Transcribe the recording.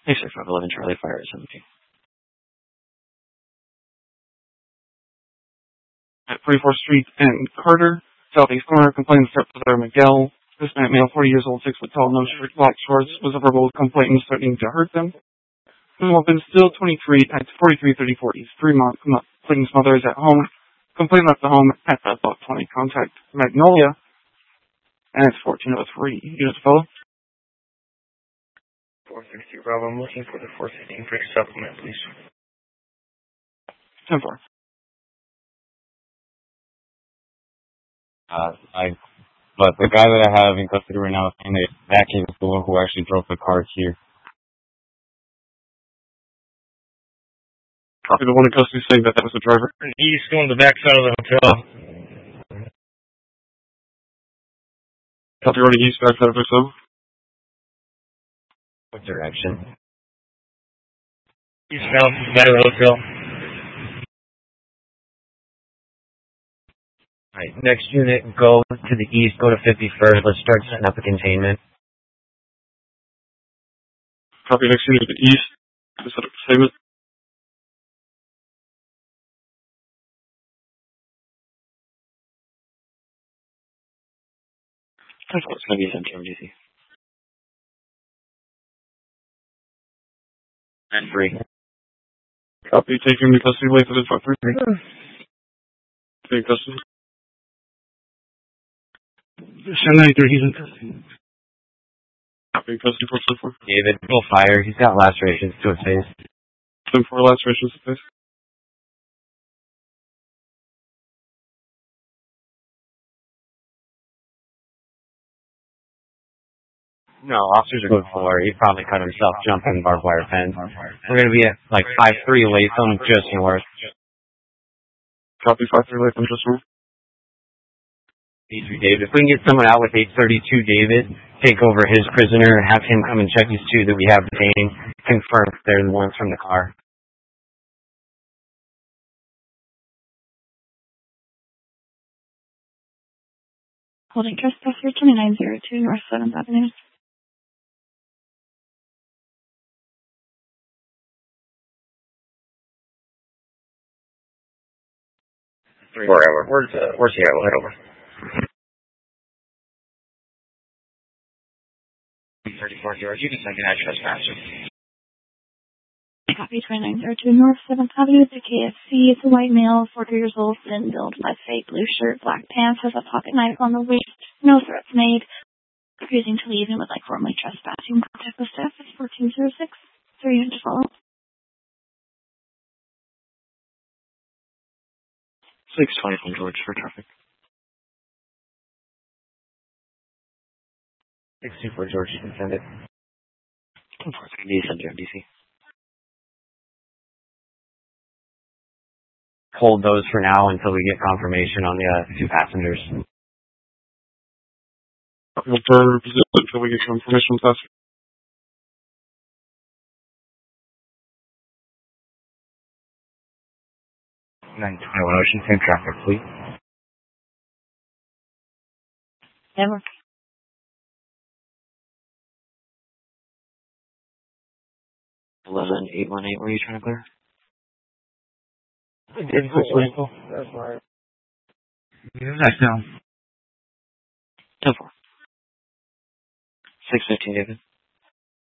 A6511 Charlie Fire at 17. At 44th Street and Carter, southeast corner, complaint step Brother Miguel. Hispanic male, 40 years old, 6 foot tall, no shirt, black shorts, was a verbal complaint and threatening to hurt them. Weapon still 23 at 4334 East Fremont. Complainant's mother is at home. Complaint left the home at the block 20. Contact Magnolia. And it's 1403. Units follow. 460 Bravo, I'm looking for the 415 for supplement, please. 10-4. But the guy that I have in custody right now is saying that kid is the one who actually drove the car here. Copy, the one in custody saying that was the driver. He's going to the back side of the hotel. Copy, running east, back side of the hotel. What direction? Eastbound, back of the hotel. Alright, next unit, go to the east, go to 51st. Let's start setting up a containment. Copy, next unit to the east. Set up containment. It's going to be sent to MDC. And 3. Copy, taking the custody, wait for the 533. Take custody. 793, he's in custody. Copy, custody, 474. David, full fire. He's got lacerations to his face. 10-4, lacerations to his face. No, officers are going for it. He probably cut himself jumping barbed wire fence. We're going to be at like 5-3 Latham, just north. Copy, 5-3 Latham, just north. 8-3 David. If we can get someone out with 832 David, take over his prisoner, and have him come and check these two that we have detained, confirm if they're the ones from the car. Holding trespasser 2902 North 7th Avenue. Wherever. Where's he at? We'll head over. 34 George, you can second that trespasser. Copy 2902 North 7th Avenue, the KFC. It's a white male, 40 years old, thin build, left fake, blue shirt, black pants, has a pocket knife on the waist, no threats made. Refusing to leave and would like formally trespassing. Contact with staff at 1406. 300 follow. 620 from George for traffic. 624 George, you can send it. 430 send to MDC. Hold those for now until we get confirmation on the two passengers. We'll turn position until we get confirmation on passenger. 921 Ocean, same traffic, please. Never. Eleven 818. Were you trying to clear? That's right. Next down. 10-4. 615, David.